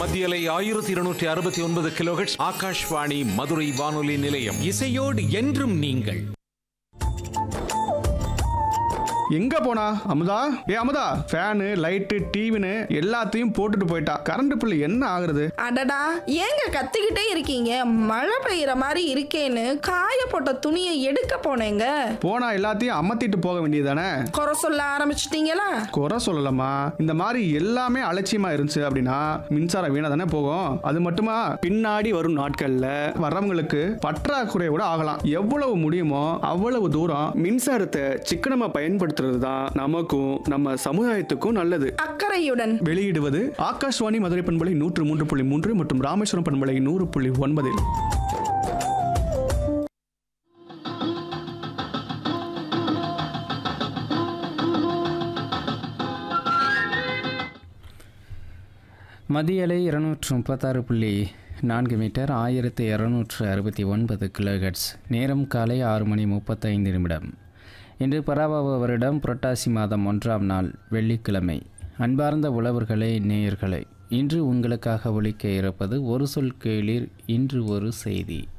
மத்தியலை 1269 கிலோஹெர்ட்ஸ் ஆகாஷ்வாணி மதுரை வானொலி நிலையம். இசையோடு என்றும் நீங்கள். எங்க போனா அமுதா? அமுதா, ஃபேனு லைட்டு டிவின்னு எல்லாத்தையும் போட்டுட்டு போயிட்டா. கரண்ட் பில் என்ன ஆகுறது? அடடா, ஏங்க கத்திக்கிட்டே இருக்கீங்க? மழை பெய்யற மாதிரி இருக்கேன்னு காய போட்ட துணியை எடுக்க போனேங்க. போனா எல்லாத்தையும் அமர்த்திட்டு போக வேண்டியதானே? குறை சொல்ல ஆரம்பிச்சிட்டீங்களா? குறை சொல்லலாமா? இந்த மாதிரி எல்லாமே அலட்சியமா இருந்துச்சு அப்படின்னா மின்சாரம் வீணா தானே போகும். அது மட்டுமா, பின்னாடி வரும் நாட்கள்ல வர்றவங்களுக்கு பற்றாக்குறை கூட ஆகலாம். எவ்வளவு முடியுமோ அவ்வளவு தூரம் மின்சாரத்தை சிக்கனமா பயன்படுத்துறது தான் நமக்கும் நம்ம சமுதாயத்துக்கும் நல்லது. அக்கறையுடன் வெளியிடுவது ஆகாஷ்வாணி மதுரை பண்பலை 103.3 மற்றும் ராமேஸ்வரம் பண்பலை 100.9. மதியலை 236.4 மீட்டர் 1269 கிலோஹெர்ட்ஸ். நேரம் காலை 6:35. இன்று பராபவ வருடம் புரட்டாசி மாதம் 1ஆம் நாள் வெள்ளிக்கிழமை. அன்பார்ந்த உழவர்களே, நேயர்களே, இன்று உங்களுக்காக ஒலிக்க இருப்பது ஒரு சொல் கேளீர், இன்று ஒரு செய்தி.